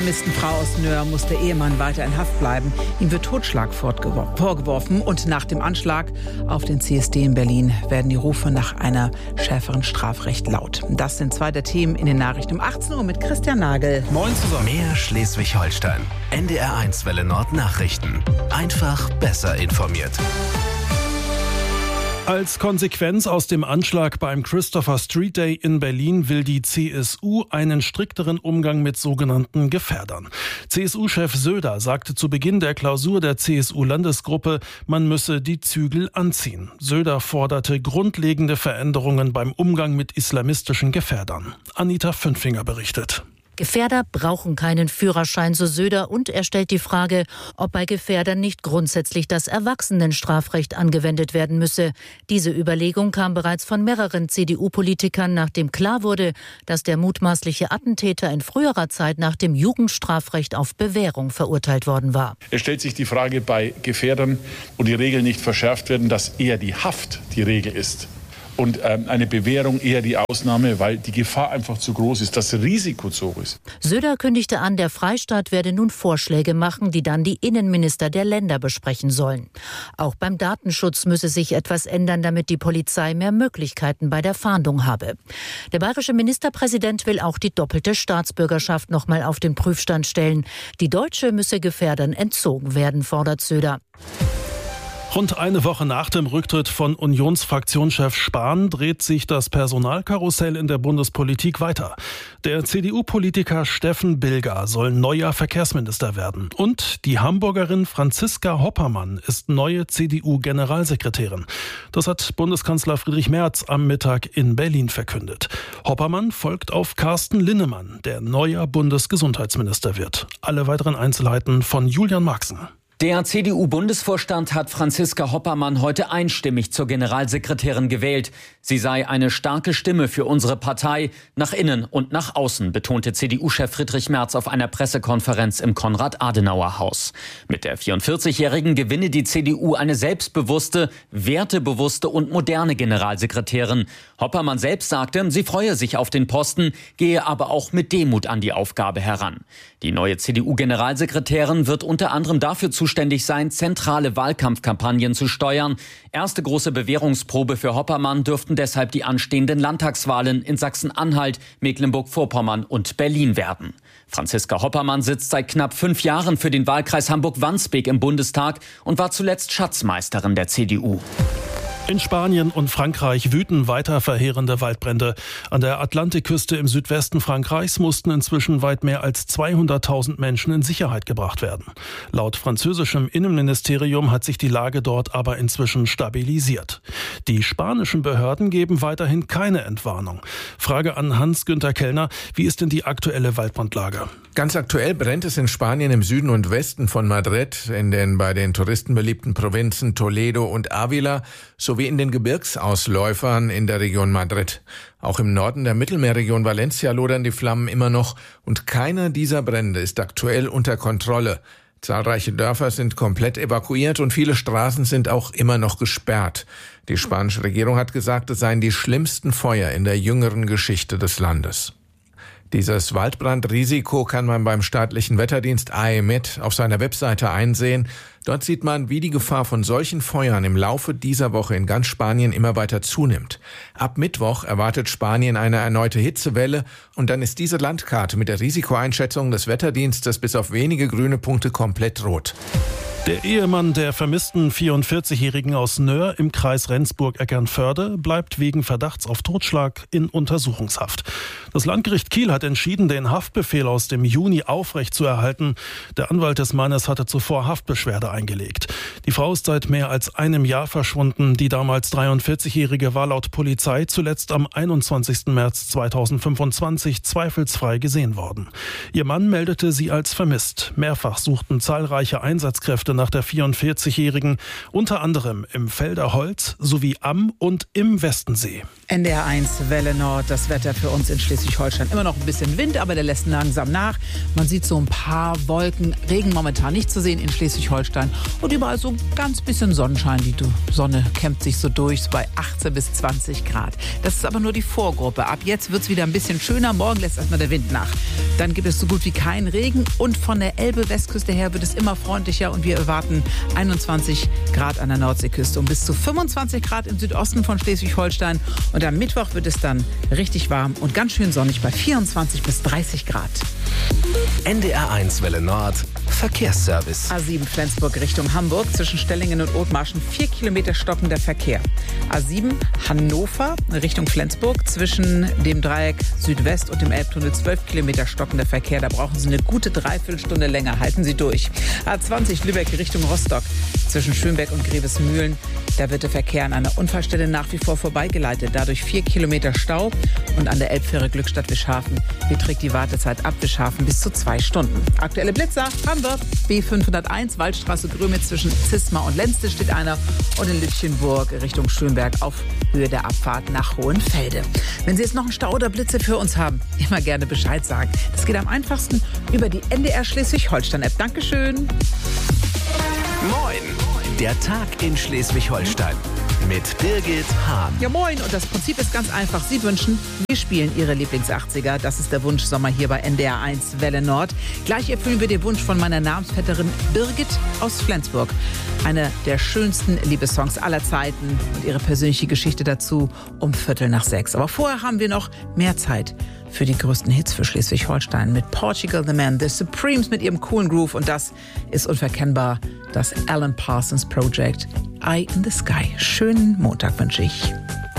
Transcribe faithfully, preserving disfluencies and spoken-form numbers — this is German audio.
Der Frau aus Nöhr muss der Ehemann weiter in Haft bleiben. Ihm wird Totschlag vorgeworfen. Und nach dem Anschlag auf den C S D in Berlin werden die Rufe nach einer schärferen Strafrecht laut. Das sind zwei der Themen in den Nachrichten um achtzehn Uhr mit Christian Nagel. Moin zusammen. Mehr Schleswig-Holstein. N D R eins Welle Nord Nachrichten. Einfach besser informiert. Als Konsequenz aus dem Anschlag beim Christopher Street Day in Berlin will die C S U einen strikteren Umgang mit sogenannten Gefährdern. C S U-Chef Söder sagte zu Beginn der Klausur der C S U-Landesgruppe, man müsse die Zügel anziehen. Söder forderte grundlegende Veränderungen beim Umgang mit islamistischen Gefährdern. Anita Fünfinger berichtet. Gefährder brauchen keinen Führerschein, so Söder, und er stellt die Frage, ob bei Gefährdern nicht grundsätzlich das Erwachsenenstrafrecht angewendet werden müsse. Diese Überlegung kam bereits von mehreren C D U-Politikern, nachdem klar wurde, dass der mutmaßliche Attentäter in früherer Zeit nach dem Jugendstrafrecht auf Bewährung verurteilt worden war. Es stellt sich die Frage bei Gefährdern, wo die Regeln nicht verschärft werden, dass eher die Haft die Regel ist. Und ähm, eine Bewährung eher die Ausnahme, weil die Gefahr einfach zu groß ist, das Risiko zu hoch ist. Söder kündigte an, der Freistaat werde nun Vorschläge machen, die dann die Innenminister der Länder besprechen sollen. Auch beim Datenschutz müsse sich etwas ändern, damit die Polizei mehr Möglichkeiten bei der Fahndung habe. Der bayerische Ministerpräsident will auch die doppelte Staatsbürgerschaft noch mal auf den Prüfstand stellen. Die deutsche müsse Gefährdern entzogen werden, fordert Söder. Rund eine Woche nach dem Rücktritt von Unionsfraktionschef Spahn dreht sich das Personalkarussell in der Bundespolitik weiter. Der C D U-Politiker Steffen Bilger soll neuer Verkehrsminister werden. Und die Hamburgerin Franziska Hoppermann ist neue C D U-Generalsekretärin. Das hat Bundeskanzler Friedrich Merz am Mittag in Berlin verkündet. Hoppermann folgt auf Carsten Linnemann, der neuer Bundesgesundheitsminister wird. Alle weiteren Einzelheiten von Julian Marxen. Der C D U-Bundesvorstand hat Franziska Hoppermann heute einstimmig zur Generalsekretärin gewählt. Sie sei eine starke Stimme für unsere Partei, nach innen und nach außen, betonte C D U-Chef Friedrich Merz auf einer Pressekonferenz im Konrad-Adenauer-Haus. Mit der vierundvierzigjährigen gewinne die C D U eine selbstbewusste, wertebewusste und moderne Generalsekretärin. Hoppermann selbst sagte, sie freue sich auf den Posten, gehe aber auch mit Demut an die Aufgabe heran. Die neue C D U-Generalsekretärin wird unter anderem dafür zuständig sein, zentrale Wahlkampfkampagnen zu steuern. Erste große Bewährungsprobe für Hoppermann dürften deshalb die anstehenden Landtagswahlen in Sachsen-Anhalt, Mecklenburg-Vorpommern und Berlin werden. Franziska Hoppermann sitzt seit knapp fünf Jahren für den Wahlkreis Hamburg-Wandsbek im Bundestag und war zuletzt Schatzmeisterin der C D U. In Spanien und Frankreich wüten weiter verheerende Waldbrände. An der Atlantikküste im Südwesten Frankreichs mussten inzwischen weit mehr als zweihunderttausend Menschen in Sicherheit gebracht werden. Laut französischem Innenministerium hat sich die Lage dort aber inzwischen stabilisiert. Die spanischen Behörden geben weiterhin keine Entwarnung. Frage an Hans-Günther Kellner, wie ist denn die aktuelle Waldbrandlage? Ganz aktuell brennt es in Spanien im Süden und Westen von Madrid, in den bei den Touristen beliebten Provinzen Toledo und Ávila sowie in den Gebirgsausläufern in der Region Madrid. Auch im Norden der Mittelmeerregion Valencia lodern die Flammen immer noch und keiner dieser Brände ist aktuell unter Kontrolle. Zahlreiche Dörfer sind komplett evakuiert und viele Straßen sind auch immer noch gesperrt. Die spanische Regierung hat gesagt, es seien die schlimmsten Feuer in der jüngeren Geschichte des Landes. Dieses Waldbrandrisiko kann man beim staatlichen Wetterdienst A E M E T auf seiner Webseite einsehen. Dort sieht man, wie die Gefahr von solchen Feuern im Laufe dieser Woche in ganz Spanien immer weiter zunimmt. Ab Mittwoch erwartet Spanien eine erneute Hitzewelle und dann ist diese Landkarte mit der Risikoeinschätzung des Wetterdienstes bis auf wenige grüne Punkte komplett rot. Der Ehemann der vermissten vierundvierzigjährigen aus Nöhr im Kreis Rendsburg-Eckernförde bleibt wegen Verdachts auf Totschlag in Untersuchungshaft. Das Landgericht Kiel hat entschieden, den Haftbefehl aus dem Juni aufrechtzuerhalten. Der Anwalt des Mannes hatte zuvor Haftbeschwerde eingelegt. Die Frau ist seit mehr als einem Jahr verschwunden. Die damals dreiundvierzigjährige war laut Polizei zuletzt am einundzwanzigsten März zweitausendfünfundzwanzig zweifelsfrei gesehen worden. Ihr Mann meldete sie als vermisst. Mehrfach suchten zahlreiche Einsatzkräfte Suchte nach der vierundvierzigjährigen, unter anderem im Felderholz sowie am und im Westensee. N D R eins Welle Nord, das Wetter für uns in Schleswig-Holstein. Immer noch ein bisschen Wind, aber der lässt langsam nach. Man sieht so ein paar Wolken, Regen momentan nicht zu sehen in Schleswig-Holstein. Und überall so ganz bisschen Sonnenschein. Die Sonne kämpft sich so durch bei achtzehn bis zwanzig Grad. Das ist aber nur die Vorgruppe. Ab jetzt wird es wieder ein bisschen schöner. Morgen lässt erstmal der Wind nach. Dann gibt es so gut wie keinen Regen. Und von der Elbe-Westküste her wird es immer freundlicher. Und wir erwarten einundzwanzig Grad an der Nordseeküste und bis zu fünfundzwanzig Grad im Südosten von Schleswig-Holstein. Und am Mittwoch wird es dann richtig warm und ganz schön sonnig bei vierundzwanzig bis dreißig Grad. N D R eins Welle Nord, Verkehrsservice. A sieben Flensburg Richtung Hamburg, zwischen Stellingen und Othmarschen vier Kilometer stockender Verkehr. A sieben Hannover Richtung Flensburg, zwischen dem Dreieck Südwest und dem Elbtunnel zwölf Kilometer stockender Verkehr. Da brauchen Sie eine gute Dreiviertelstunde länger. Halten Sie durch. A zwanzig Lübeck Richtung Rostock, zwischen Schönberg und Grevesmühlen. Da wird der Verkehr an einer Unfallstelle nach wie vor vorbeigeleitet. Dadurch vier Kilometer Stau. Und an der Elbfähre Glückstadt Wischhafen beträgt die Wartezeit ab Wischhafen bis zu zwei Stunden. Aktuelle Blitzer haben wir. B fünfhunderteins, Waldstraße Grömitz zwischen Zisma und Lenzte steht einer. Und in Lütchenburg Richtung Schönberg auf Höhe der Abfahrt nach Hohenfelde. Wenn Sie jetzt noch einen Stau oder Blitze für uns haben, immer gerne Bescheid sagen. Das geht am einfachsten über die N D R Schleswig-Holstein-App. Dankeschön. Moin, der Tag in Schleswig-Holstein mit Birgit Hahn. Ja, moin. Und das Prinzip ist ganz einfach. Sie wünschen, wir spielen Ihre Lieblings-achtziger. Das ist der Wunschsommer hier bei N D R eins Welle Nord. Gleich erfüllen wir den Wunsch von meiner Namensvetterin Birgit aus Flensburg. Eine der schönsten Liebessongs aller Zeiten und ihre persönliche Geschichte dazu um Viertel nach sechs. Aber vorher haben wir noch mehr Zeit für die größten Hits für Schleswig-Holstein mit Portugal the Man, The Supremes mit ihrem coolen Groove. Und das ist unverkennbar das Alan Parsons Project, Eye in the Sky. Schönen Montag wünsche ich.